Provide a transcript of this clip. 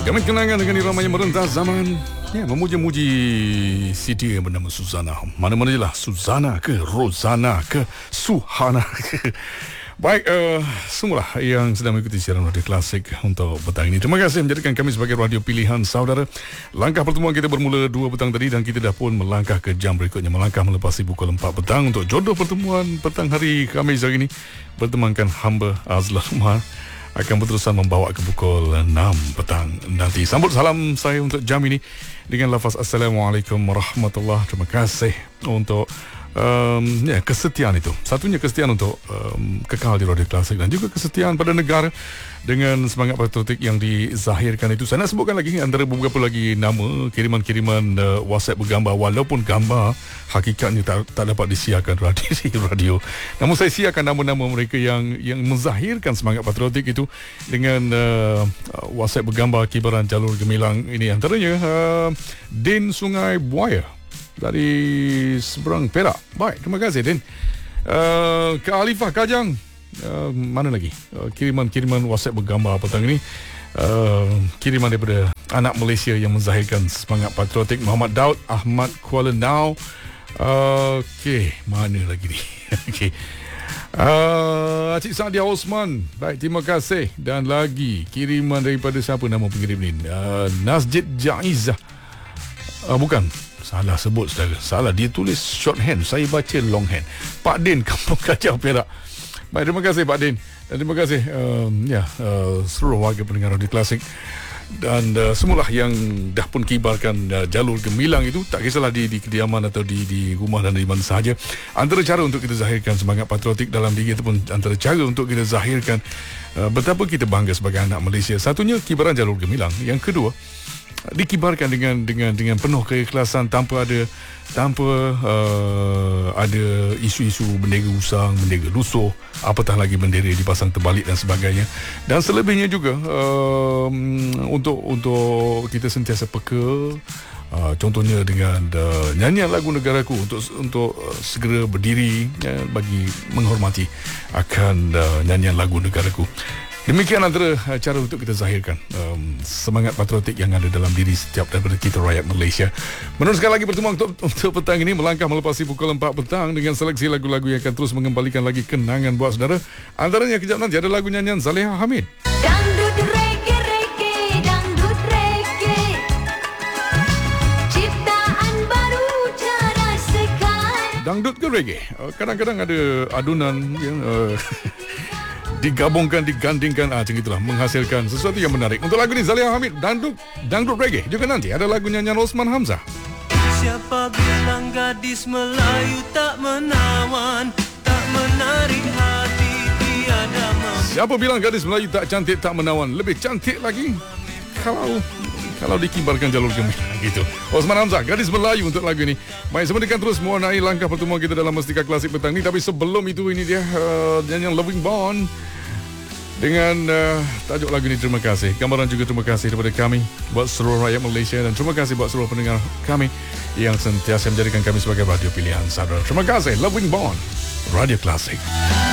Kami kenangan dengan irama yang merentas zaman, ya, memuji-muji Siti yang bernama Suzana. Mana-mana je lah, Suzana ke Rozana ke Suhana ke. Baik, semualah yang sedang mengikuti siaran radio klasik untuk petang ini. Terima kasih menjadikan kami sebagai radio pilihan saudara. Langkah pertemuan kita bermula 2 petang tadi dan kita dah pun melangkah ke jam berikutnya, melangkah melepasi pukul 4 petang untuk jodoh pertemuan petang hari Khamis hari ini. Bertemankan hamba Azlan Umar akan berterusan membawa ke pukul 6 petang nanti. Sambut salam saya untuk jam ini dengan lafaz Assalamualaikum warahmatullahi. Terima kasih untuk kesetiaan itu. Satunya kesetiaan untuk kekal di radio klasik dan juga kesetiaan pada negara dengan semangat patriotik yang dizahirkan itu. Saya nak sebutkan lagi antara beberapa lagi nama kiriman-kiriman WhatsApp bergambar, walaupun gambar hakikatnya tak dapat disiarkan di radio. Namun saya siarkan nama-nama mereka yang menzahirkan semangat patriotik itu dengan WhatsApp bergambar kibaran jalur gemilang ini. Antaranya Din Sungai Buaya dari seberang Perak. Baik, terima kasih Din. Kak Alifah Kajang, mana lagi kiriman-kiriman WhatsApp bergambar petang ini, kiriman daripada anak Malaysia yang menzahirkan semangat patriotik. Muhammad Daud Ahmad Kuala Nau. Okey, mana lagi ni? Okey, Cik Sadia Osman. Baik, terima kasih. Dan lagi kiriman daripada siapa nama pengirim ni? Nasjid Jaizah. Bukan, salah sebut saudara. Salah, dia tulis shorthand, saya baca longhand. Pak Din, Kampung Kacang Perak. Baik, terima kasih Pak Din. Dan terima kasih seluruh warga pendengar radio klasik. Dan semualah yang dah pun kibarkan jalur gemilang itu, tak kisahlah di kediaman atau di rumah dan di mana sahaja. Antara cara untuk kita zahirkan semangat patriotik dalam diri itu pun antara cara untuk kita zahirkan betapa kita bangga sebagai anak Malaysia. Satunya kibaran jalur gemilang. Yang kedua, dikibarkan dengan penuh keikhlasan tanpa ada isu-isu bendera usang, bendera lusuh, apatah lagi bendera dipasang terbalik dan sebagainya. Dan selebihnya juga untuk kita sentiasa peka, contohnya dengan nyanyian lagu negaraku untuk segera berdiri bagi menghormati akan nyanyian lagu negaraku. Demikian antara cara untuk kita zahirkan semangat patriotik yang ada dalam diri setiap daripada kita rakyat Malaysia. Meneruskan lagi pertemuan untuk petang ini, melangkah melepasi pukul 4 petang dengan seleksi lagu-lagu yang akan terus mengembalikan lagi kenangan buat saudara. Antaranya kejap nanti ada lagu nyanyian Zaleha Hamid. Dangdut reggae, dangdut reggae, ciptaan baru cara sekarang. Dangdut ke reggae? Kadang-kadang ada adunan yang digabungkan, digandingkan, macam itulah, menghasilkan sesuatu yang menarik. Untuk lagu ni Zaleha Hamid, dangdut reggae. Juga nanti ada lagu nyanyian Osman Hamzah. Siapa bilang gadis Melayu tak menawan, tak menarik hati, tiada Siapa bilang gadis Melayu tak cantik, tak menawan? Lebih cantik lagi kalau dikibarkan jalur gemilang gitu. Osman Hamzah, gadis Melayu untuk lagu ini. Baik, sebenarnya terus mewarnai langkah pertemuan kita dalam Mustika Klasik petang ni. Tapi sebelum itu, ini dia nyanyian Loving Bond dengan tajuk lagu ini. Terima kasih. Gambaran juga terima kasih daripada kami buat seluruh rakyat Malaysia, dan terima kasih buat seluruh pendengar kami yang sentiasa menjadikan kami sebagai radio pilihan saudara. Terima kasih. Loving Bond, Radio Klasik.